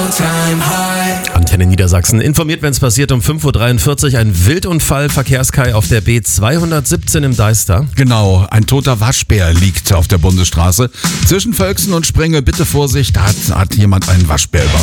Antenne Niedersachsen informiert, wenn es passiert, um 5.43 Uhr. Ein Wildunfall, Verkehrskai auf der B217 im Deister. Genau, ein toter Waschbär liegt auf der Bundesstraße. Zwischen Völksen und Sprenge, bitte Vorsicht, da hat jemand einen Waschbär überfahren.